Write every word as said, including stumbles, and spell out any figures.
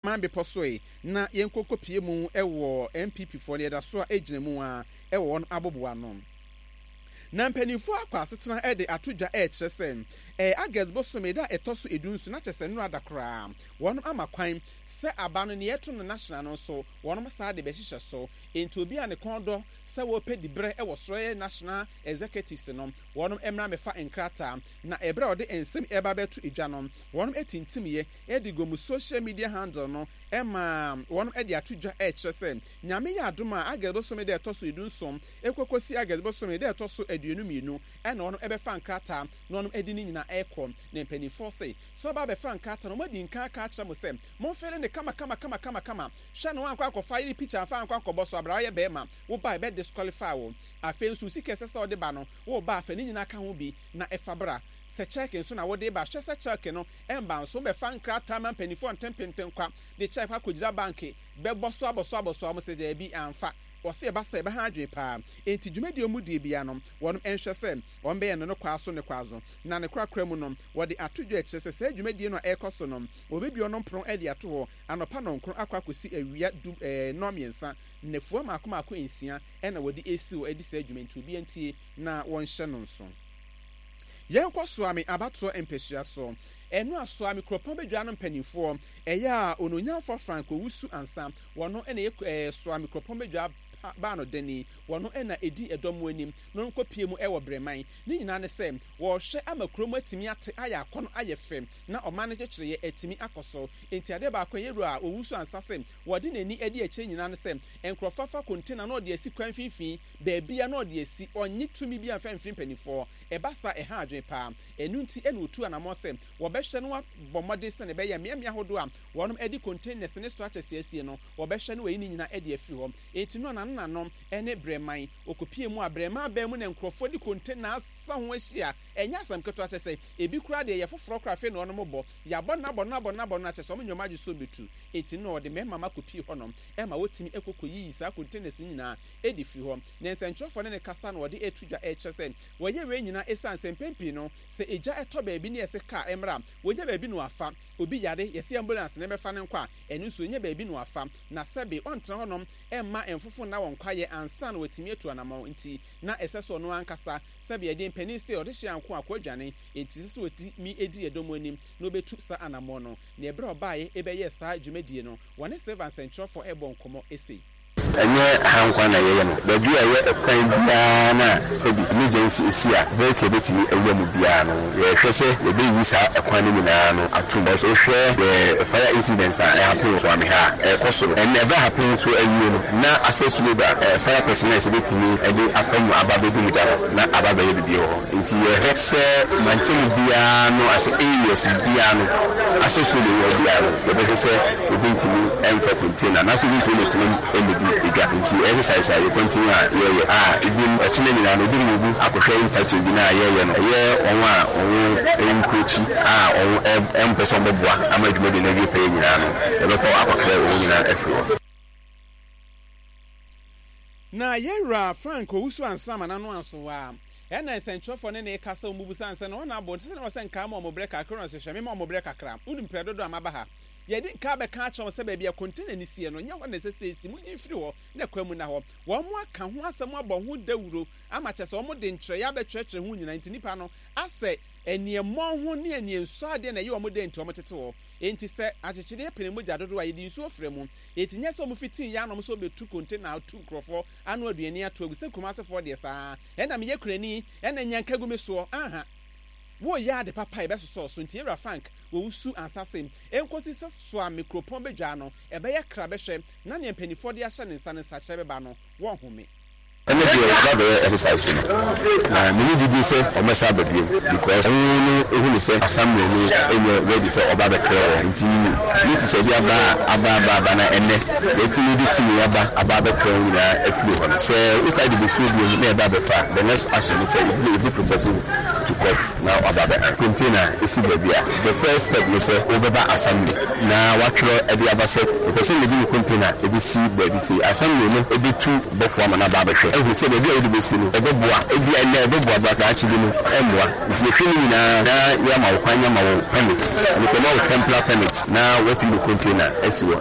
Kwan Beposoi, na Yenkoko Piemu, Ewo, M P P for the Daswa Ejinemua, Ewon Abobuanom. Nampenifo akwa setena e de atudwa e kyeresen eh August Bosomeda etoso edunsu na kyeresen no adakra wonum amakwan se abano ne yeto no national no so wonum sa de be hihye so enti obi ane kondo se wo pedi bre e wo soroye national executives no wonum emra mefa enkrata na ebre ode ensem eba betu edwa no wonum etintimye e de gomu social media handle no ema wonum e de atudwa e kyeresen nyame ya adoma August Bosomeda etoso edunsu ekokosi August Bosomeda etoso aduonu mienu ena ono ebe fa nkrata na ono edi ni nyina ekọ na mpanifo se so ba be fa nkrata no madi nka aka akyere mo se mo fere ne kama kama kama kama kama hye no ankwa akọfa iri picture fa ankwa akọbọ so abra ye be ma wo ba be disqualify wo afen su sike sese ode ba no wo ba afa ni nyina ka ho bi na efabra se check nso na wo de ba hye se check no emba nso be fa nkrata ma mpanifo ntempenten kwa de check akọgira banki be boso aboso aboso mo se de bi anfa wose eba se eba ha adwe pa enti dwumadi omudi bia no wonum enhwese won be ye no kwaso ne kwazo na ne krakra mu no wode atodwo ekyese se dwumadi no ekoso no obebi onom pron ade ato ho anopa no nkro akwa kosi awia du eh nomiensa nefuo makoma akọ ensia ena wode esi o edi se dwumenti obi entie na won hye no nso yenko so ami abato empesua so enu aso ami kropon bedwa no mpanifo eya ononyamfo Franco Wusu ansa wono ena e so ami kropon bedwa ba no deni wono ena edi edom anim no nkopie mu ewo breman ni nyina ne se wo hwe amakrom atimi ate aya akono aye fem na omane kyekire atimi akoso enti ade ba akwayeru a Owusu ansa se wode nani edi ache nyina ne se enkrofafa container no de asi kwan finfin baabia no de asi onye tumi bia fanfin panifo ebasa eha adwen pa enu nti enu otu anamo se wo behwe no bomode se ne be ya miamia hodo a wonom edi containers ne sto ache siesie no wo behwe no we ni nyina edi afi ho enti no na nanom ene breman okopie mu abrema ba mu ne nkrofo di container asa ho ahia enya asam keto atese ebi kura de ye foforo kura fe no no mobo ya bo na bo na bo na bo na atese o nyoma ju so betu eti no de mema makopie honom e ma wotimi ekokoyi sa containers nyina edi fi ho ne nsentrofo ne kasa no de etudwa e kyese woye we nyina esan sempempi no se eja eto ba bi ne ese ka emra wonya ba bi no afa obi yare yesi ambulance ne befa ne nkwa enu so nya ba bi no afa na sebe ontra honom emma enfofo na wonkwaye ansa na wetimi etu anama nti na eseso no ankasa sebe ye den pani se ode hye anko akwadwane enti se weti mi edi edom anim no betu sa anamo no na ebre obaye ebeye sa dwumadie no wone servant central for ebon komo ese enye hankwa na yeye no badu aye ekwan bia na sebi emergency isia break ebetimi ewam bia no ye hwese ye be yi sa ekwan ni na no atumba so hwe the fire incidents are happen so am ha e koso and never happen so awie no na access labor fire personnel ebetimi ede afamu ababe bi mja na ababe ye bi ho nti ye hwese maintain bia no as areas bia no access labor bia no ye be hwese ebetimi emfa container na so ebetimi etim emedi nti exercise are continue here ah even achine ni na no bi mu akohwe interchange na here no ye onwa onwo enkochi ah onwo em person beboa amadwuma de na bi pay nyina no e be ko akohwe onwo nyina efro na yera Franco Owusu ansama na no anso wa ena esentrofo ne ne kasa omubusa ansa na ona abo tse na wose nka ma omobre kakra no se hwe me ma omobre kakra unim predodo amaba ha ye din ka be ka cha se ba bia container ni sie no nya ho na se se si mu nyifiri ho na kwamu na ho wo mo aka ho asem abo ho dawuro ama che se wo mo de nkyere ya be kyerɛkyerɛ ho nyina nti nipa no ase eniemo ho ne enienso ade na ye wo mo de nti wo mo tete ho enti se akyekere epene mo jadodo wa ye di nso ofre mu enti nya se wo mo fitin ya no mo so be tu container tu nkrofo anu aduani ato agu se kumasefo de saa ena me ye kurani ena nyanka gu me so aha wo ya de papa e be so so nti Era Frank Owusu ansasem enkosi so a micropon bedwa no e be ye kra be hwe na ne mpanifo de ahye ne nsa ne sa kyerɛ be ba no wo home ene de ba exercise na me ni di say o mesa ba bi because no ehu ni say assembly ni enye ready say oba be clear nti ni ti say bi aba aba aba na ene eti ni di ti ni aba aba be clear ni na aflu ho say we side be so bi na eba be fa the next action say if the process to court now aba be container esi ba bia the first step ni say obeba assembly na watro e bi aba say the person ni bi container e bi si ba bi si assembly no e bi tu bofo ama na ba be hwe ehu se be bia odi be si no e be boa e bia na e be boa ba ka chi bi no e moa nti e hwe ni na na ya ma wo kwanya ma wo permit ni ko ma wo temporary permit na wetin be container esi wo